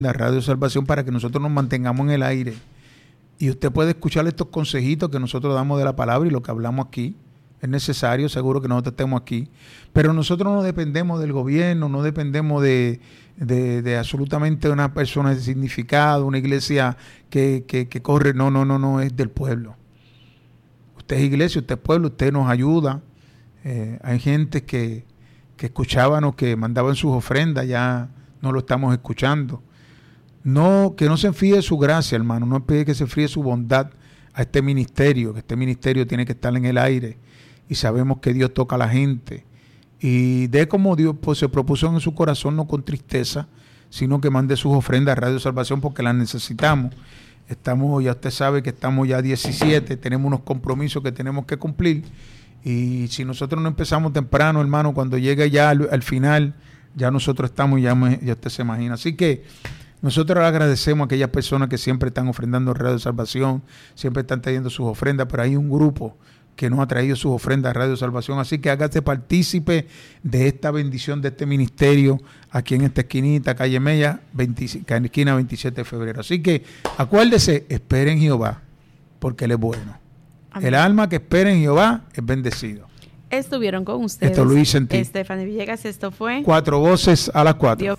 la Radio Salvación para que nosotros nos mantengamos en el aire. Y usted puede escuchar estos consejitos que nosotros damos de la palabra y lo que hablamos aquí. Es necesario, seguro que nosotros estemos aquí. Pero nosotros no dependemos del gobierno, no dependemos de absolutamente una persona de significado, una iglesia que corre. No, es del pueblo. Usted es iglesia, usted es pueblo, usted nos ayuda. Hay gente que escuchaban o que mandaban sus ofrendas, ya no lo estamos escuchando. No, que no se enfríe su gracia, hermano, no pide que se enfríe su bondad a este ministerio, que este ministerio tiene que estar en el aire y sabemos que Dios toca a la gente y de como Dios pues, se propuso en su corazón, no con tristeza, sino que mande sus ofrendas a Radio Salvación porque las necesitamos. Estamos, ya usted sabe que estamos ya 17, tenemos unos compromisos que tenemos que cumplir y si nosotros no empezamos temprano, hermano, cuando llegue ya al final, ya nosotros estamos, ya usted se imagina. Así que nosotros le agradecemos a aquellas personas que siempre están ofrendando Radio Salvación, siempre están trayendo sus ofrendas, pero hay un grupo que no ha traído sus ofrendas a Radio Salvación, así que hágase partícipe de esta bendición de este ministerio aquí en esta esquinita, calle Mella, esquina 27 de febrero. Así que acuérdese, esperen en Jehová, porque Él es bueno. Amén. El alma que espera en Jehová es bendecido. Estuvieron con ustedes Esto lo hice en ti. Stephanie Villegas, esto fue 4 voces a las 4.